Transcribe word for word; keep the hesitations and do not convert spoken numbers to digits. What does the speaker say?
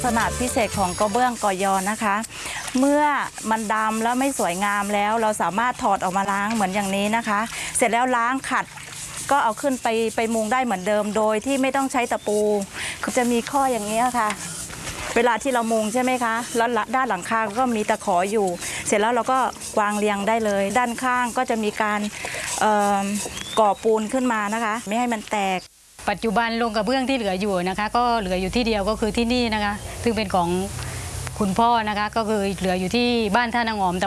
ลักษณะพิเศษของกระเบื้องกอยอนะคะ เมื่อมันดำแล้วไม่สวยงามแล้วเราสามารถถอดออกมาล้างเหมือนอย่างนี้นะคะ เสร็จแล้วล้างขัดก็เอาขึ้นไปไปมุงได้เหมือนเดิมโดยที่ไม่ต้องใช้ตะปูจะมีข้ออย่างนี้ค่ะเวลาที่เรามุงใช่ไหมคะแล้วด้านหลังคาก็มีตะขออยู่เสร็จแล้วเราก็วางเรียงได้เลยด้านข้างก็จะมีการก่อปูนขึ้นมานะคะไม่ให้มันแตกปัจจุบันโรงกระเบื้องที่เหลืออยู่นะคะก็เหลืออยู่ที่เดียวก็คือที่นี่นะคะซึ่งเป็นของคุณพ่อนะคะก็คือเหลืออยู่ที่บ้านท่านางอม